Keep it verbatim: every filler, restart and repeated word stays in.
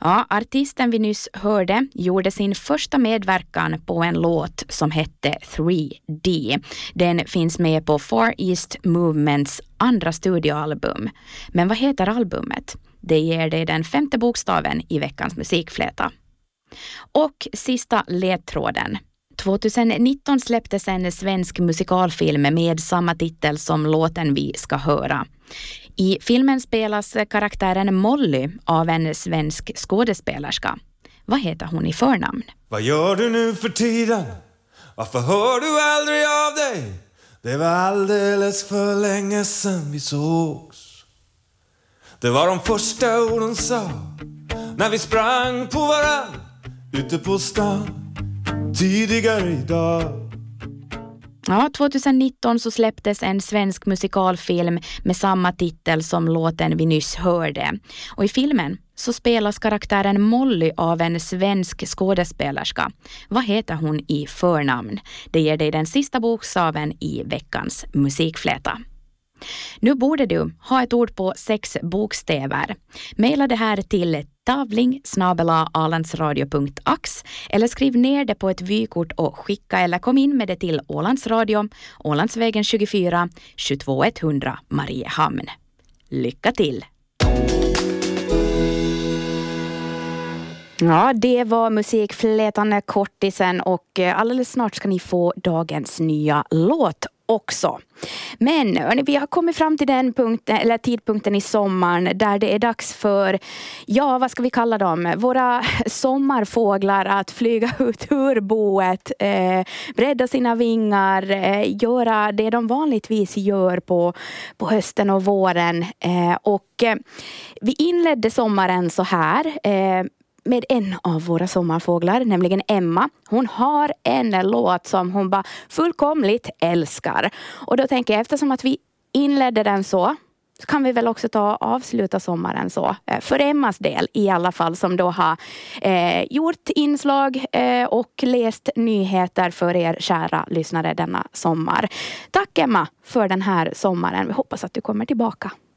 Ja, artisten vi nyss hörde gjorde sin första medverkan på en låt som hette tre D. Den finns med på Far East Movements andra studioalbum. Men vad heter albumet? Det ger dig den femte bokstaven i veckans musikfläta. Och sista ledtråden. tjugonitton släpptes en svensk musikalfilm med samma titel som låten vi ska höra. I filmen spelas karaktären Molly av en svensk skådespelerska. Vad heter hon i förnamn? Vad gör du nu för tiden? Varför hör du aldrig av dig? Det var alldeles för länge sedan vi sågs. Det var de första orden sa när vi sprang på varann ute på stan tidigare idag. Ja, tjugonitton så släpptes en svensk musikalfilm med samma titel som låten vi nyss hörde. Och i filmen så spelas karaktären Molly av en svensk skådespelerska. Vad heter hon i förnamn? Det ger dig den sista bokstaven i veckans musikfläta. Nu borde du ha ett ord på sex bokstäver. Maila det här till tavling snabel-a ålandsradio punkt ax eller skriv ner det på ett vykort och skicka eller kom in med det till Ålandsradio, Ålandsvägen tjugofyra, tjugotvå etthundra Mariehamn. Lycka till! Ja, det var musikflätan kortisen och alldeles snart ska ni få dagens nya låt också. Men hörni, vi har kommit fram till den punkten, eller tidpunkten i sommaren där det är dags för, ja vad ska vi kalla dem, våra sommarfåglar att flyga ut ur boet, eh, bredda sina vingar, eh, göra det de vanligtvis gör på, på hösten och våren. Eh, och eh, vi inledde sommaren så här eh, med en av våra sommarfåglar, nämligen Emma. Hon har en låt som hon bara fullkomligt älskar. Och då tänker jag, eftersom att vi inledde den så, så kan vi väl också ta avsluta sommaren så. För Emmas del i alla fall, som då har eh, gjort inslag eh, och läst nyheter för er kära lyssnare denna sommar. Tack Emma för den här sommaren. Vi hoppas att du kommer tillbaka.